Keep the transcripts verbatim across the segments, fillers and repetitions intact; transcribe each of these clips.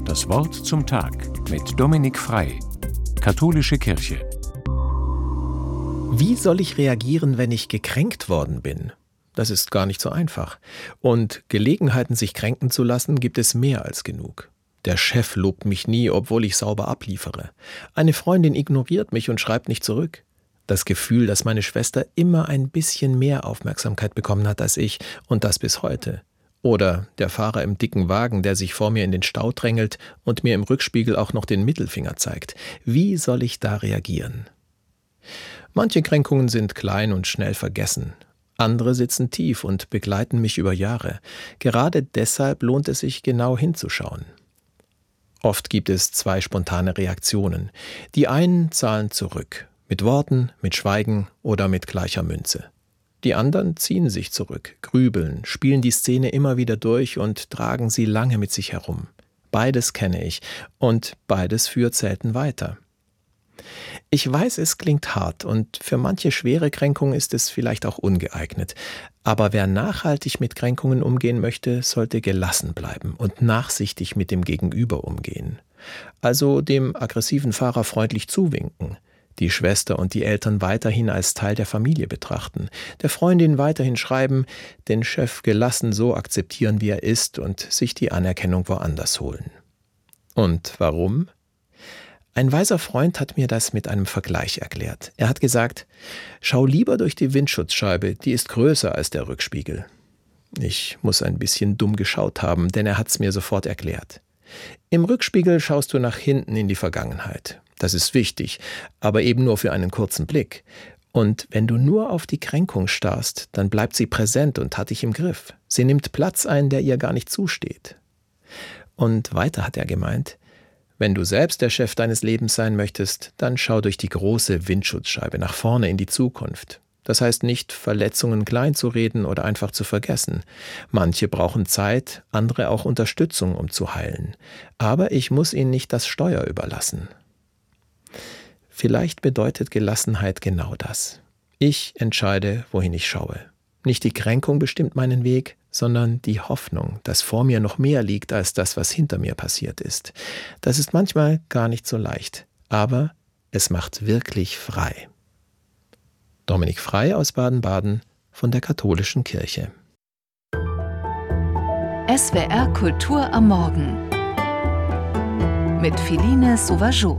Das Wort zum Tag mit Dominik Frei, Katholische Kirche. Wie soll ich reagieren, wenn ich gekränkt worden bin? Das ist gar nicht so einfach. Und Gelegenheiten, sich kränken zu lassen, gibt es mehr als genug. Der Chef lobt mich nie, obwohl ich sauber abliefere. Eine Freundin ignoriert mich und schreibt nicht zurück. Das Gefühl, dass meine Schwester immer ein bisschen mehr Aufmerksamkeit bekommen hat als ich, und das bis heute. Oder der Fahrer im dicken Wagen, der sich vor mir in den Stau drängelt und mir im Rückspiegel auch noch den Mittelfinger zeigt. Wie soll ich da reagieren? Manche Kränkungen sind klein und schnell vergessen. Andere sitzen tief und begleiten mich über Jahre. Gerade deshalb lohnt es sich, genau hinzuschauen. Oft gibt es zwei spontane Reaktionen. Die einen zahlen zurück. Mit Worten, mit Schweigen oder mit gleicher Münze. Die anderen ziehen sich zurück, grübeln, spielen die Szene immer wieder durch und tragen sie lange mit sich herum. Beides kenne ich und beides führt selten weiter. Ich weiß, es klingt hart und für manche schwere Kränkungen ist es vielleicht auch ungeeignet. Aber wer nachhaltig mit Kränkungen umgehen möchte, sollte gelassen bleiben und nachsichtig mit dem Gegenüber umgehen. Also dem aggressiven Fahrer freundlich zuwinken. Die Schwester und die Eltern weiterhin als Teil der Familie betrachten, der Freundin weiterhin schreiben, den Chef gelassen so akzeptieren, wie er ist und sich die Anerkennung woanders holen. Und warum? Ein weiser Freund hat mir das mit einem Vergleich erklärt. Er hat gesagt, schau lieber durch die Windschutzscheibe, die ist größer als der Rückspiegel. Ich muss ein bisschen dumm geschaut haben, denn er hat es mir sofort erklärt. Im Rückspiegel schaust du nach hinten in die Vergangenheit. Das ist wichtig, aber eben nur für einen kurzen Blick. Und wenn du nur auf die Kränkung starrst, dann bleibt sie präsent und hat dich im Griff. Sie nimmt Platz ein, der ihr gar nicht zusteht. Und weiter hat er gemeint, wenn du selbst der Chef deines Lebens sein möchtest, dann schau durch die große Windschutzscheibe nach vorne in die Zukunft. Das heißt nicht, Verletzungen klein zu reden oder einfach zu vergessen. Manche brauchen Zeit, andere auch Unterstützung, um zu heilen. Aber ich muss ihnen nicht das Steuer überlassen. Vielleicht bedeutet Gelassenheit genau das. Ich entscheide, wohin ich schaue. Nicht die Kränkung bestimmt meinen Weg, sondern die Hoffnung, dass vor mir noch mehr liegt als das, was hinter mir passiert ist. Das ist manchmal gar nicht so leicht, aber es macht wirklich frei. Dominik Frei aus Baden-Baden von der Katholischen Kirche. S W R Kultur am Morgen mit Philine Sauvageau.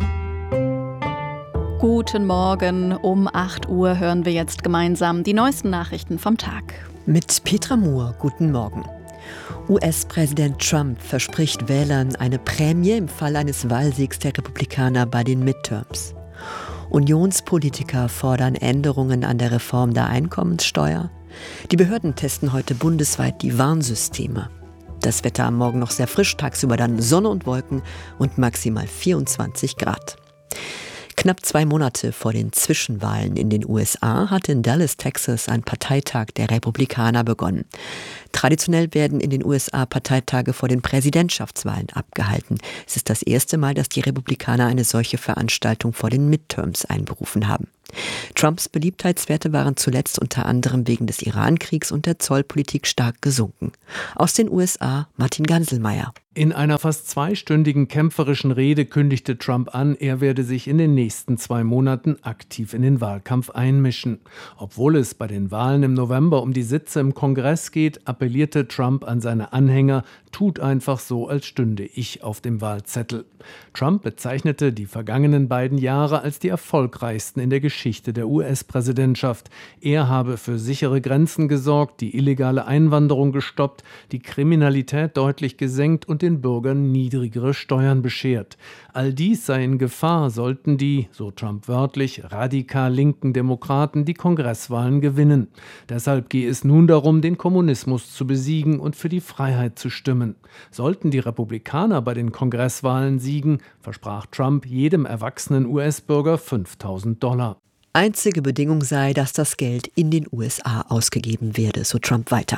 Guten Morgen, um acht Uhr hören wir jetzt gemeinsam die neuesten Nachrichten vom Tag. Mit Petra Moore, guten Morgen. U S-Präsident Trump verspricht Wählern eine Prämie im Fall eines Wahlsiegs der Republikaner bei den Midterms. Unionspolitiker fordern Änderungen an der Reform der Einkommenssteuer. Die Behörden testen heute bundesweit die Warnsysteme. Das Wetter am Morgen noch sehr frisch, tagsüber dann Sonne und Wolken und maximal vierundzwanzig Grad. Knapp zwei Monate vor den Zwischenwahlen in den U S A hat in Dallas, Texas, ein Parteitag der Republikaner begonnen. Traditionell werden in den U S A Parteitage vor den Präsidentschaftswahlen abgehalten. Es ist das erste Mal, dass die Republikaner eine solche Veranstaltung vor den Midterms einberufen haben. Trumps Beliebtheitswerte waren zuletzt unter anderem wegen des Iran-Kriegs und der Zollpolitik stark gesunken. Aus den U S A Martin Ganselmeier. In einer fast zweistündigen kämpferischen Rede kündigte Trump an, er werde sich in den nächsten zwei Monaten aktiv in den Wahlkampf einmischen. Obwohl es bei den Wahlen im November um die Sitze im Kongress geht, appellierte Trump an seine Anhänger, tut einfach so, als stünde ich auf dem Wahlzettel. Trump bezeichnete die vergangenen beiden Jahre als die erfolgreichsten in der Geschichte der U S-Präsidentschaft. Er habe für sichere Grenzen gesorgt, die illegale Einwanderung gestoppt, die Kriminalität deutlich gesenkt und den Bürgern niedrigere Steuern beschert. All dies sei in Gefahr, sollten die, so Trump wörtlich, radikal linken Demokraten die Kongresswahlen gewinnen. Deshalb gehe es nun darum, den Kommunismus zu besiegen und für die Freiheit zu stimmen. Sollten die Republikaner bei den Kongresswahlen siegen, versprach Trump jedem erwachsenen U S-Bürger fünftausend Dollar. Einzige Bedingung sei, dass das Geld in den U S A ausgegeben werde, so Trump weiter.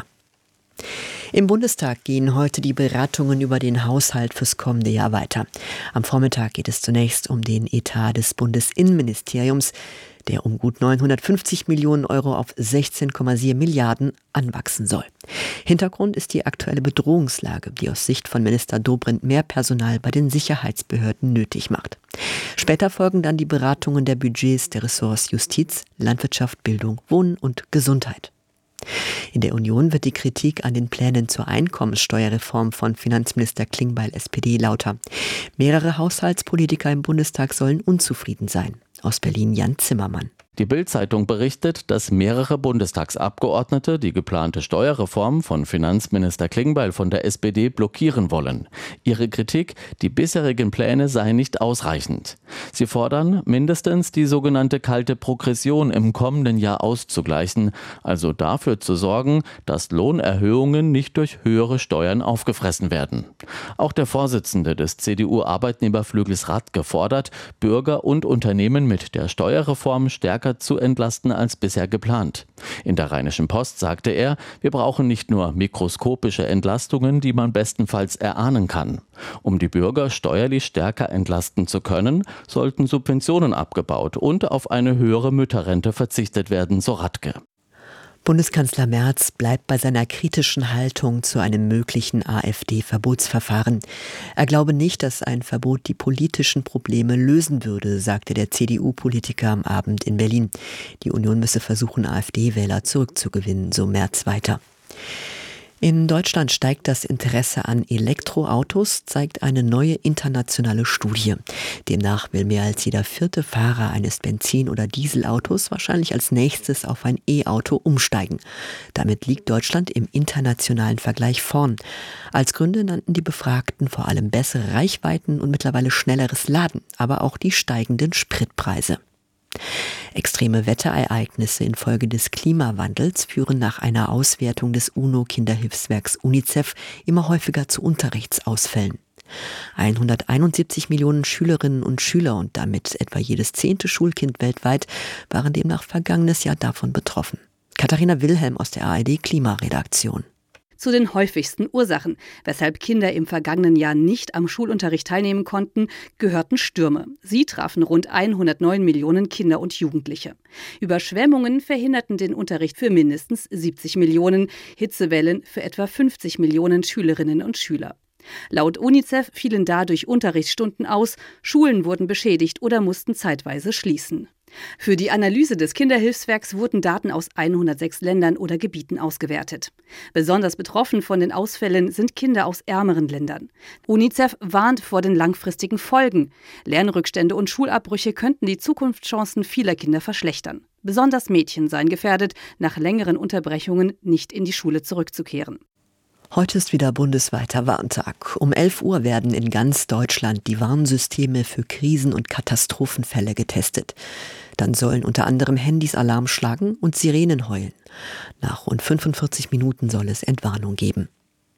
Im Bundestag gehen heute die Beratungen über den Haushalt fürs kommende Jahr weiter. Am Vormittag geht es zunächst um den Etat des Bundesinnenministeriums. der um gut neunhundertfünfzig Millionen Euro auf sechzehn Komma sieben Milliarden anwachsen soll. Hintergrund ist die aktuelle Bedrohungslage, die aus Sicht von Minister Dobrindt mehr Personal bei den Sicherheitsbehörden nötig macht. Später folgen dann die Beratungen der Budgets der Ressorts Justiz, Landwirtschaft, Bildung, Wohnen und Gesundheit. In der Union wird die Kritik an den Plänen zur Einkommenssteuerreform von Finanzminister Klingbeil S P D lauter. Mehrere Haushaltspolitiker im Bundestag sollen unzufrieden sein. Aus Berlin Jan Zimmermann. Die Bild-Zeitung berichtet, dass mehrere Bundestagsabgeordnete die geplante Steuerreform von Finanzminister Klingbeil von der S P D blockieren wollen. Ihre Kritik, die bisherigen Pläne seien nicht ausreichend. Sie fordern, mindestens die sogenannte kalte Progression im kommenden Jahr auszugleichen, also dafür zu sorgen, dass Lohnerhöhungen nicht durch höhere Steuern aufgefressen werden. Auch der Vorsitzende des C D U-Arbeitnehmerflügels Radke fordert, Bürger und Unternehmen mit der Steuerreform stärker zu entlasten als bisher geplant. In der Rheinischen Post sagte er, wir brauchen nicht nur mikroskopische Entlastungen, die man bestenfalls erahnen kann. Um die Bürger steuerlich stärker entlasten zu können, sollten Subventionen abgebaut und auf eine höhere Mütterrente verzichtet werden, so Radke. Bundeskanzler Merz bleibt bei seiner kritischen Haltung zu einem möglichen AfD-Verbotsverfahren. Er glaube nicht, dass ein Verbot die politischen Probleme lösen würde, sagte der C D U-Politiker am Abend in Berlin. Die Union müsse versuchen, AfD-Wähler zurückzugewinnen, so Merz weiter. In Deutschland steigt das Interesse an Elektroautos, zeigt eine neue internationale Studie. Demnach will mehr als jeder vierte Fahrer eines Benzin- oder Dieselautos wahrscheinlich als nächstes auf ein E-Auto umsteigen. Damit liegt Deutschland im internationalen Vergleich vorn. Als Gründe nannten die Befragten vor allem bessere Reichweiten und mittlerweile schnelleres Laden, aber auch die steigenden Spritpreise. Extreme Wetterereignisse infolge des Klimawandels führen nach einer Auswertung des UNO-Kinderhilfswerks UNICEF immer häufiger zu Unterrichtsausfällen. hunderteinundsiebzig Millionen Schülerinnen und Schüler und damit etwa jedes zehnte Schulkind weltweit waren demnach vergangenes Jahr davon betroffen. Katharina Wilhelm aus der A R D-Klimaredaktion. Zu den häufigsten Ursachen, weshalb Kinder im vergangenen Jahr nicht am Schulunterricht teilnehmen konnten, gehörten Stürme. Sie trafen rund hundertneun Millionen Kinder und Jugendliche. Überschwemmungen verhinderten den Unterricht für mindestens siebzig Millionen, Hitzewellen für etwa fünfzig Millionen Schülerinnen und Schüler. Laut UNICEF fielen dadurch Unterrichtsstunden aus, Schulen wurden beschädigt oder mussten zeitweise schließen. Für die Analyse des Kinderhilfswerks wurden Daten aus hundertsechs Ländern oder Gebieten ausgewertet. Besonders betroffen von den Ausfällen sind Kinder aus ärmeren Ländern. UNICEF warnt vor den langfristigen Folgen. Lernrückstände und Schulabbrüche könnten die Zukunftschancen vieler Kinder verschlechtern. Besonders Mädchen seien gefährdet, nach längeren Unterbrechungen nicht in die Schule zurückzukehren. Heute ist wieder bundesweiter Warntag. Um elf Uhr werden in ganz Deutschland die Warnsysteme für Krisen- und Katastrophenfälle getestet. Dann sollen unter anderem Handys Alarm schlagen und Sirenen heulen. Nach rund fünfundvierzig Minuten soll es Entwarnung geben.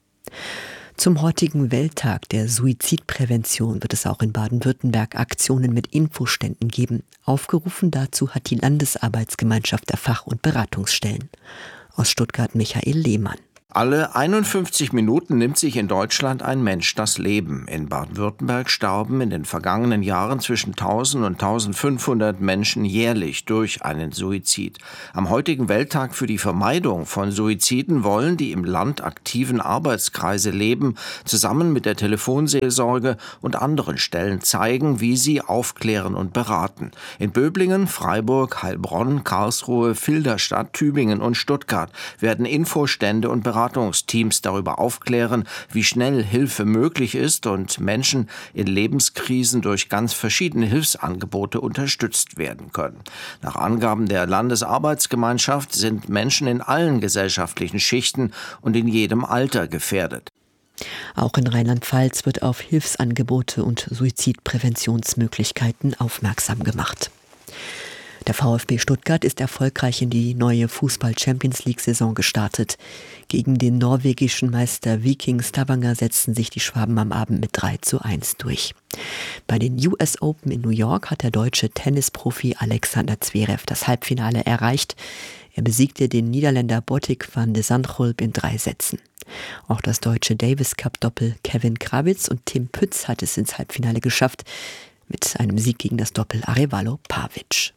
Zum heutigen Welttag der Suizidprävention wird es auch in Baden-Württemberg Aktionen mit Infoständen geben. Aufgerufen dazu hat die Landesarbeitsgemeinschaft der Fach- und Beratungsstellen. Aus Stuttgart Michael Lehmann. Alle einundfünfzig Minuten nimmt sich in Deutschland ein Mensch das Leben. In Baden-Württemberg starben in den vergangenen Jahren zwischen tausend und eintausendfünfhundert Menschen jährlich durch einen Suizid. Am heutigen Welttag für die Vermeidung von Suiziden wollen die im Land aktiven Arbeitskreise Leben zusammen mit der Telefonseelsorge und anderen Stellen zeigen, wie sie aufklären und beraten. In Böblingen, Freiburg, Heilbronn, Karlsruhe, Filderstadt, Tübingen und Stuttgart werden Infostände und Beratungsteams Beratungsteams darüber aufklären, wie schnell Hilfe möglich ist und Menschen in Lebenskrisen durch ganz verschiedene Hilfsangebote unterstützt werden können. Nach Angaben der Landesarbeitsgemeinschaft sind Menschen in allen gesellschaftlichen Schichten und in jedem Alter gefährdet. Auch in Rheinland-Pfalz wird auf Hilfsangebote und Suizidpräventionsmöglichkeiten aufmerksam gemacht. Der VfB Stuttgart ist erfolgreich in die neue Fußball-Champions-League-Saison gestartet. Gegen den norwegischen Meister Viking Stavanger setzten sich die Schwaben am Abend mit drei zu eins durch. Bei den U S Open in New York hat der deutsche Tennisprofi Alexander Zverev das Halbfinale erreicht. Er besiegte den Niederländer Botic van de Zandschulp in drei Sätzen. Auch das deutsche Davis-Cup-Doppel Kevin Krawitz und Tim Pütz hat es ins Halbfinale geschafft, mit einem Sieg gegen das Doppel Arevalo Pavic.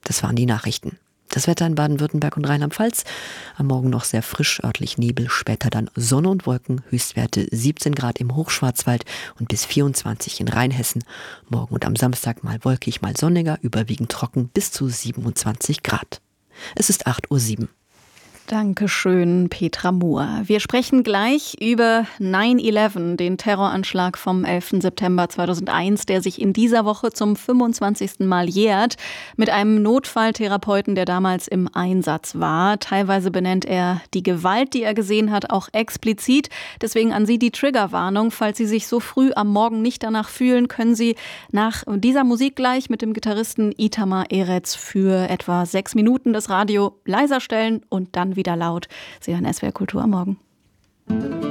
Das waren die Nachrichten. Das Wetter in Baden-Württemberg und Rheinland-Pfalz. Am Morgen noch sehr frisch, örtlich Nebel, später dann Sonne und Wolken. Höchstwerte siebzehn Grad im Hochschwarzwald und bis vierundzwanzig in Rheinhessen. Morgen und am Samstag mal wolkig, mal sonniger, überwiegend trocken bis zu siebenundzwanzig Grad. Es ist acht Uhr sieben. Dankeschön, Petra Mohr. Wir sprechen gleich über nine eleven, den Terroranschlag vom elften September zweitausendeins, der sich in dieser Woche zum fünfundzwanzigsten Mal jährt, mit einem Notfalltherapeuten, der damals im Einsatz war. Teilweise benennt er die Gewalt, die er gesehen hat, auch explizit. Deswegen an Sie die Triggerwarnung. Falls Sie sich so früh am Morgen nicht danach fühlen, können Sie nach dieser Musik gleich mit dem Gitarristen Itamar Eretz für etwa sechs Minuten das Radio leiser stellen und dann wieder laut. Sie hören S W R Kultur am Morgen.